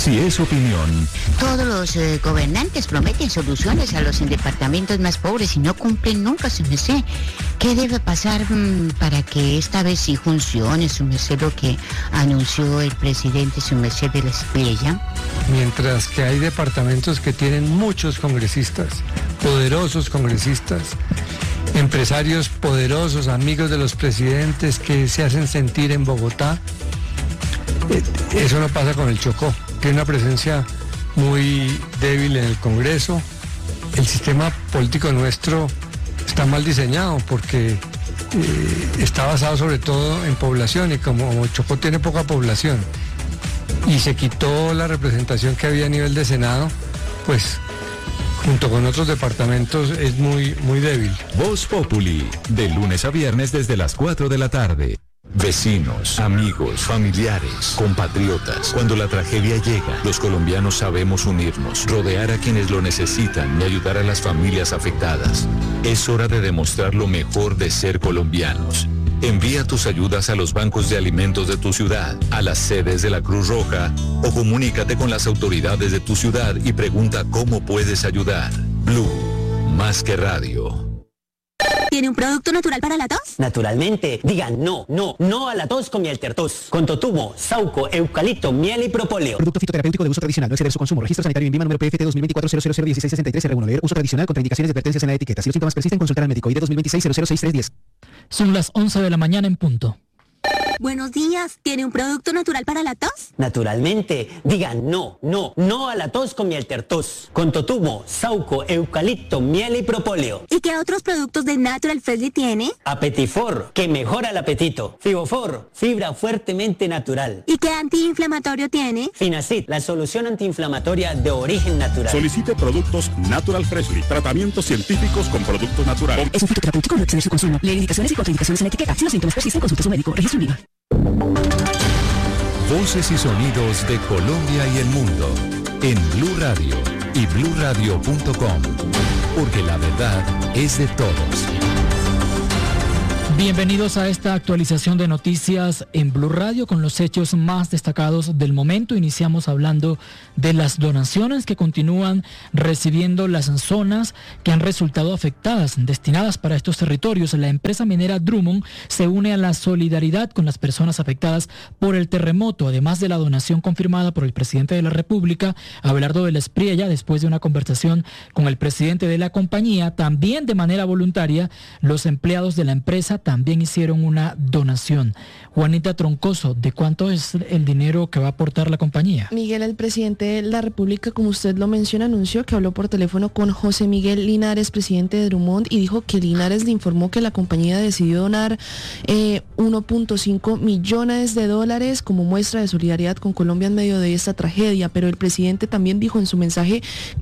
Si es opinión. Todos los gobernantes prometen soluciones a los departamentos más pobres y no cumplen nunca, su merced. ¿Qué debe pasar para que esta vez sí funcione, su merced, lo que anunció el presidente, su merced, de la Espriella? Mientras que hay departamentos que tienen muchos congresistas, poderosos congresistas, empresarios poderosos, amigos de los presidentes que se hacen sentir en Bogotá, eso no pasa con el Chocó. Tiene una presencia muy débil en el Congreso. El sistema político nuestro está mal diseñado porque está basado sobre todo en población, y como Chocó tiene poca población y se quitó la representación que había a nivel de Senado, pues junto con otros departamentos es muy, muy débil. Voz Populi, de lunes a viernes desde las 4 de la tarde. Vecinos, amigos, familiares, compatriotas. Cuando la tragedia llega, los colombianos sabemos unirnos, rodear a quienes lo necesitan y ayudar a las familias afectadas. Es hora de demostrar lo mejor de ser colombianos. Envía tus ayudas a los bancos de alimentos de tu ciudad, a las sedes de la Cruz Roja, o comunícate con las autoridades de tu ciudad y pregunta cómo puedes ayudar. Blue, más que radio. ¿Tiene un producto natural para la tos? Naturalmente. Digan no a la tos con miel tertos. Con totumo, sauco, eucalipto, miel y propóleo. Producto fitoterapéutico de uso tradicional. No exceder su consumo. Registro sanitario INVIMA número PFT 2024-00001663-R1. Leer uso tradicional contra indicaciones y advertencias en la etiqueta. Si los síntomas persisten, consultar al médico. ID 2026-006310. Son las 11 de la mañana en punto. Buenos días. ¿Tiene un producto natural para la tos? Naturalmente. Digan no a la tos con miel tertos. Con totumo, sauco, eucalipto, miel y propóleo. ¿Y qué otros productos de Natural Freshly tiene? Apetifor, que mejora el apetito. Fibofor, fibra fuertemente natural. ¿Y qué antiinflamatorio tiene? Finacid, la solución antiinflamatoria de origen natural. Solicite productos Natural Freshly. Tratamientos científicos con productos naturales. Es un fitoterapéutico, no exceder su consumo. Leer indicaciones y contraindicaciones en la etiqueta. Si los síntomas persisten, consulte a su médico. Registro INVIMA. Voces y sonidos de Colombia y el mundo en Blue Radio y bluradio.com, porque la verdad es de todos. Bienvenidos a esta actualización de noticias en Blue Radio con los hechos más destacados del momento. Iniciamos hablando de las donaciones que continúan recibiendo las zonas que han resultado afectadas, destinadas para estos territorios. La empresa minera Drummond se une a la solidaridad con las personas afectadas por el terremoto, además de la donación confirmada por el presidente de la República, Abelardo de la Espriella, después de una conversación con el presidente de la compañía. También de manera voluntaria, los empleados de la empresa también hicieron una donación. Juanita Troncoso, ¿de cuánto es el dinero que va a aportar la compañía? Miguel, el presidente de la República, como usted lo menciona, anunció que habló por teléfono con José Miguel Linares, presidente de Drummond, y dijo que Linares le informó que la compañía decidió donar 1.5 millones de dólares como muestra de solidaridad con Colombia en medio de esta tragedia, pero el presidente también dijo en su mensaje